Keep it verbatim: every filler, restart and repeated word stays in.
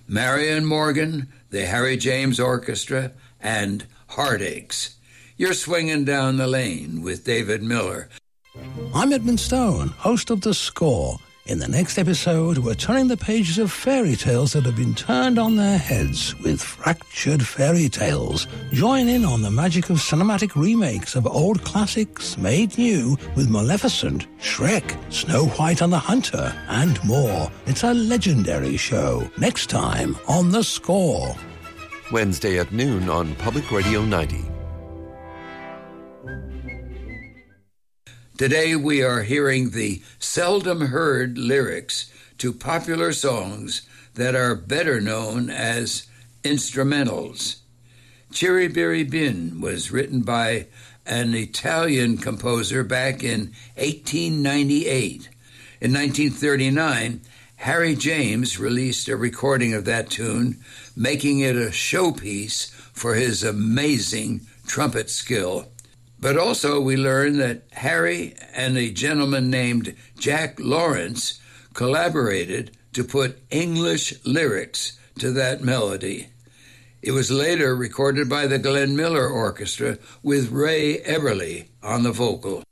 Marion Morgan, the Harry James Orchestra, and Heartaches. You're swinging down the lane with David Miller. I'm Edmund Stone, host of The Score. In the next episode, we're turning the pages of fairy tales that have been turned on their heads with Fractured Fairy Tales. Join in on the magic of cinematic remakes of old classics made new with Maleficent, Shrek, Snow White and the Hunter, and more. It's a legendary show. Next time on The Score. Wednesday at noon on Public Radio ninety. Today we are hearing the seldom heard lyrics to popular songs that are better known as instrumentals. Chiribiri Bin was written by an Italian composer back in eighteen ninety-eight. In nineteen thirty-nine, Harry James released a recording of that tune, making it a showpiece for his amazing trumpet skill. But also we learn that Harry and a gentleman named Jack Lawrence collaborated to put English lyrics to that melody. It was later recorded by the Glenn Miller Orchestra with Ray Eberle on the vocal.